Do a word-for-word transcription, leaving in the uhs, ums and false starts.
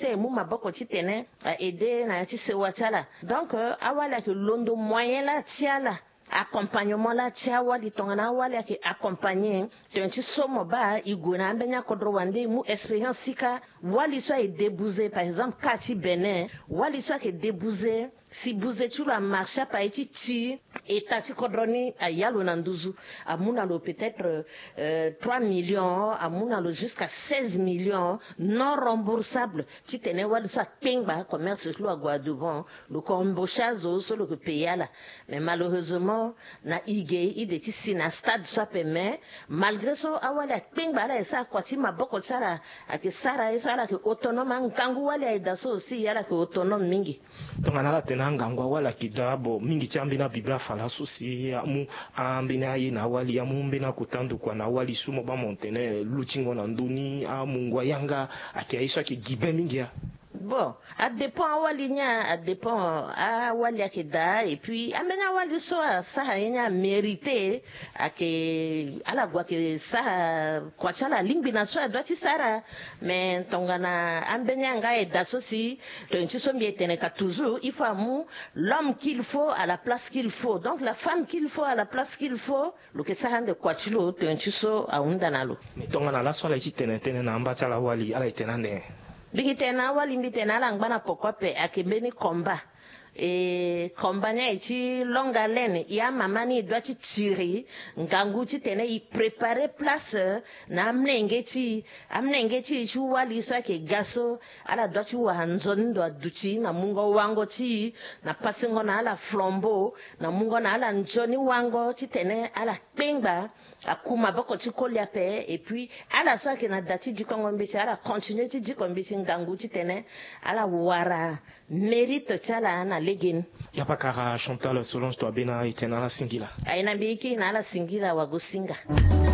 se mu maboko ti tene a aider na ti se wachala donc awala ke londo moyen la tiala accompagnement la tia wali tongana wali ke accompagner tonti somo ba igona mbenya kodro wande mu expérience sika wali so e débouser par exemple kati Benin wali so ke débouser si bouze tu la marcha pa iti ti et tati kodroni a yalo nanduzu amuna lo peut-être euh, trois millions amuna lo jusqu'à seize millions non remboursables ti tene wali so pingba commerce lo a Guadeloupe le combochazo so le payer là mais malheureusement na ige ide ti sina stade so peme malgré so awali pingba la esa kwati maboko tsara ake sara eso ala ke autonome ngangu wali aida so aussi yala ke autonome mingi donc anala ngangwa wala kidabo mingi chambi na bibla fala susi amu ambina ye na wali amu mbina kutandu kwa na wali sumo ba montene luchingo na nduni amungwa yanga akiaisha ki gibe mingi ya bon a dépend wali nya a dépend a wali akida et puis amena wali so ça nya mérité ake ala gwa ke ça kwa chala lingbi na so adati sara mais tongana ambenya nga e dasosi to nti so mietene ka toujours il faut amu l'homme qu'il faut à la place qu'il faut donc la femme qu'il faut à la place qu'il faut lo ke ça hande kwa chilo to nti so aunda nalo mais tongana la so la itene tene na amba chala wali ala itenande bigitena wali mbitena la ngana pokope akembeni komba e kombanya ichi longa laine ya mamani doit ti tiri ngangu ti tene i préparer place na amnenge ti amnenge ti chu wali so ke gaso ala doit ti wa nzoni do aduchi na mungo wango ti na pasingo na ala flambeau na mungo na ala njoni wango ti tene ala pengba akuma boko ti kolia pe et puis ala so ke na dati jikongo mbiti ala continuer ti jikongo mbiti ngangu ti tene ala wara mérite chala na legin ya pakara Chantal Solange to abena itena la singila aina biki na la singila wagosinga